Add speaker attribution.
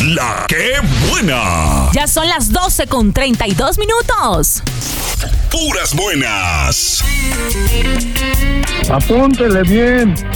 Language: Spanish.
Speaker 1: La que buena.
Speaker 2: Ya son las 12:32.
Speaker 1: Puras buenas.
Speaker 3: Apúntele bien.